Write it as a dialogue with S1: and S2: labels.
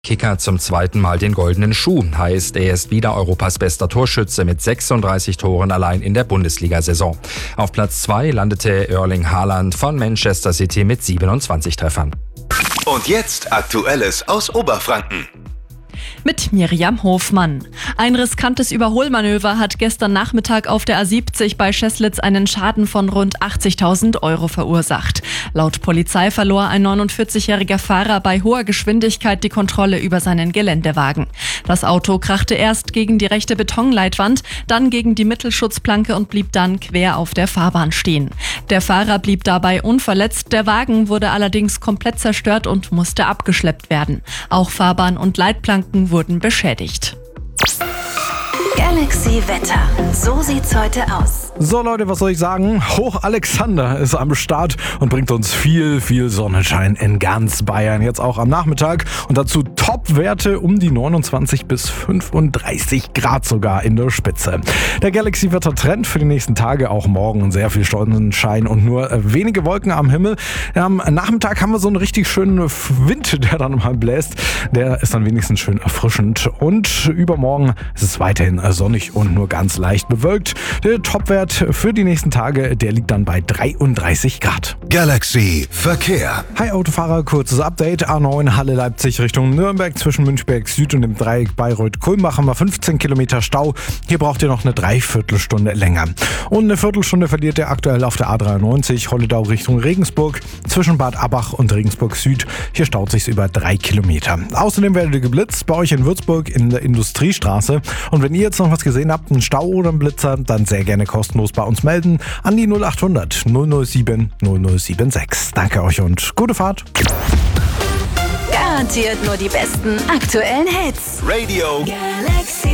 S1: Kicker zum zweiten Mal den goldenen Schuh. Heißt, er ist wieder Europas bester Torschütze mit 36 Toren allein in der Bundesliga-Saison. Auf Platz 2 landete Erling Haaland von Manchester City mit 27 Treffern.
S2: Und jetzt Aktuelles aus Oberfranken.
S3: Mit Miriam Hofmann. Ein riskantes Überholmanöver hat gestern Nachmittag auf der A70 bei Scheßlitz einen Schaden von rund 80.000 Euro verursacht. Laut Polizei verlor ein 49-jähriger Fahrer bei hoher Geschwindigkeit die Kontrolle über seinen Geländewagen. Das Auto krachte erst gegen die rechte Betonleitwand, dann gegen die Mittelschutzplanke und blieb dann quer auf der Fahrbahn stehen. Der Fahrer blieb dabei unverletzt, der Wagen wurde allerdings komplett zerstört und musste abgeschleppt werden. Auch Fahrbahn und Leitplanken wurden beschädigt.
S4: Galaxy Wetter. So sieht's heute aus.
S5: So Leute, was soll ich sagen? Hoch Alexander ist am Start und bringt uns viel Sonnenschein in ganz Bayern. Jetzt auch am Nachmittag und dazu Top-Werte um die 29 bis 35 Grad sogar in der Spitze. Der Galaxy-Wetter-Trend für die nächsten Tage, auch morgen sehr viel Sonnenschein und nur wenige Wolken am Himmel. Am Nachmittag haben wir so einen richtig schönen Wind, der dann mal bläst. Der ist dann wenigstens schön erfrischend und übermorgen ist es weiterhin sonnig und nur ganz leicht bewölkt. Der Topwert für die nächsten Tage, der liegt dann bei 33 Grad.
S2: Galaxy Verkehr.
S5: Hi Autofahrer, kurzes Update. A9 Halle Leipzig Richtung Nürnberg zwischen Münchberg Süd und dem Dreieck Bayreuth-Kulmbach haben wir 15 Kilometer Stau. Hier braucht ihr noch eine Dreiviertelstunde länger. Und eine Viertelstunde verliert ihr aktuell auf der A93 Holledau Richtung Regensburg zwischen Bad Abbach und Regensburg Süd. Hier staut sich's über 3 Kilometer. Außerdem werdet ihr geblitzt bei euch in Würzburg in der Industriestraße. Und wenn ihr jetzt noch was gesehen habt, einen Stau oder einen Blitzer, dann sehr gerne kostenlos bei uns melden an die 0800 007 0076. Danke euch und gute Fahrt.
S4: Garantiert nur die besten aktuellen Hits.
S2: Radio
S4: Galaxy.